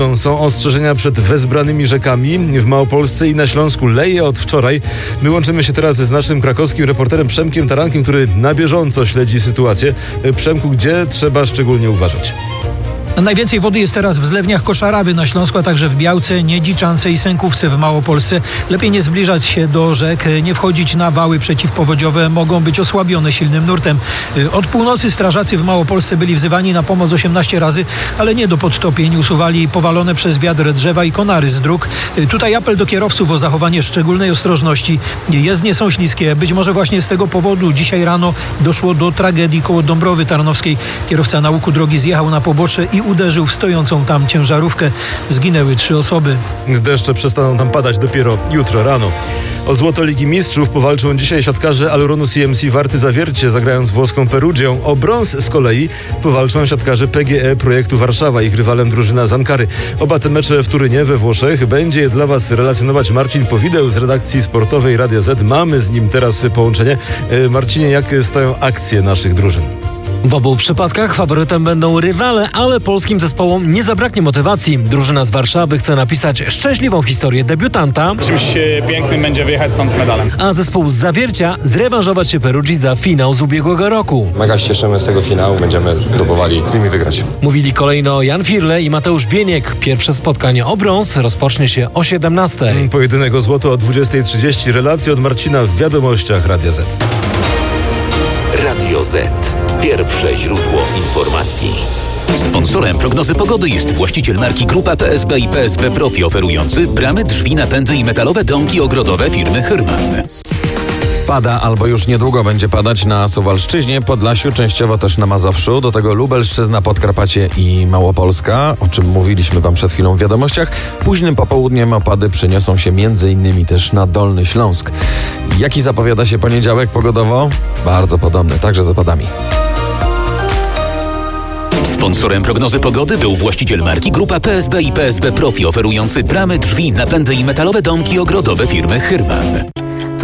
Są ostrzeżenia przed wezbranymi rzekami. W Małopolsce i na Śląsku leje od wczoraj. My łączymy się teraz z naszym krakowskim reporterem Przemkiem Tarankiem, który na bieżąco śledzi sytuację. Przemku, gdzie trzeba szczególnie uważać? Najwięcej wody jest teraz w zlewniach Koszarawy na Śląsku, a także w Białce, Niedziczance i Sękówce w Małopolsce. Lepiej nie zbliżać się do rzek, nie wchodzić na wały przeciwpowodziowe, mogą być osłabione silnym nurtem. Od północy strażacy w Małopolsce byli wzywani na pomoc 18 razy, ale nie do podtopień. Usuwali powalone przez wiatr drzewa i konary z dróg. Tutaj apel do kierowców o zachowanie szczególnej ostrożności. Jezdnie są śliskie. Być może właśnie z tego powodu dzisiaj rano doszło do tragedii koło Dąbrowy Tarnowskiej. Kierowca na łuku drogi zjechał na pobocze i uderzył w stojącą tam ciężarówkę. Zginęły 3 osoby. Deszcze przestaną tam padać dopiero jutro rano. O złoto Ligi Mistrzów powalczą dzisiaj siatkarze Aluronu CMC Warty Zawiercie, zagrają z włoską Perugią. O brąz z kolei powalczą siatkarze PGE Projektu Warszawa, ich rywalem drużyna z Ankary. Oba te mecze w Turynie we Włoszech będzie je dla Was relacjonować Marcin Powideł z redakcji sportowej Radia Z. Mamy z nim teraz połączenie. Marcinie, jak stoją akcje naszych drużyn? W obu przypadkach faworytem będą rywale, ale polskim zespołom nie zabraknie motywacji. Drużyna z Warszawy chce napisać szczęśliwą historię debiutanta. Czymś pięknym będzie wyjechać stąd z medalem. A zespół z Zawiercia zrewanżować się Perugii za finał z ubiegłego roku. Mega się cieszymy z tego finału, będziemy próbowali z nimi wygrać. Mówili kolejno Jan Firle i Mateusz Bieniek. Pierwsze spotkanie o brąz rozpocznie się o 17:00. Pojedynek o złoto o 20:30. Relacje od Marcina w wiadomościach Radia Z. Radio Z. Pierwsze źródło informacji. Sponsorem prognozy pogody jest właściciel marki Grupa PSB i PSB Profi, oferujący bramy, drzwi, napędy i metalowe domki ogrodowe firmy Hyrman. Pada albo już niedługo będzie padać na Suwalszczyźnie, Podlasiu, częściowo też na Mazowszu, do tego Lubelszczyzna, Podkarpacie i Małopolska, o czym mówiliśmy Wam przed chwilą w wiadomościach. Późnym popołudniem opady przeniosą się m.in. też na Dolny Śląsk. Jaki zapowiada się poniedziałek pogodowo? Bardzo podobny, także z opadami. Sponsorem prognozy pogody był właściciel marki Grupa PSB i PSB Profi, oferujący bramy, drzwi, napędy i metalowe domki ogrodowe firmy Hyrman.